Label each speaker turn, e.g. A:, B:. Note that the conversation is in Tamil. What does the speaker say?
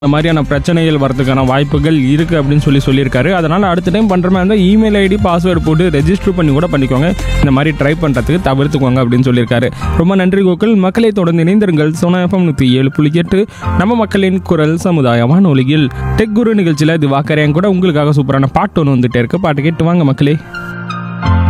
A: இந்த மாதிரியான பிரச்சனைகள் வரதுக்கான வாய்ப்புகள் இருக்குது அப்படின்னு சொல்லியிருக்காரு. அதனால் அடுத்த டைம் பண்ணுற மாதிரி இருந்தால் இமெயில் ஐடி பாஸ்வேர்டு போட்டு ரெஜிஸ்டர் பண்ணி கூட பண்ணிக்கோங்க. இந்த மாதிரி ட்ரை பண்ணுறதுக்கு தவிர்த்துக்கோங்க அப்படின்னு சொல்லியிருக்காரு. ரொம்ப நன்றி கோகுல். மக்களை தொடர்ந்து இணைந்திருங்கள். சோனா FM 107.8 நம்ம மக்களின் குரல் சமுதாய வானொலியில் டெக் குரு நிகழ்ச்சியில் இது வாக்கரையன் கூட உங்களுக்காக சூப்பரான பாட்டு ஒன்று வந்துட்டே இருக்கு. பாட்டு கேட்டு வாங்க மக்களே.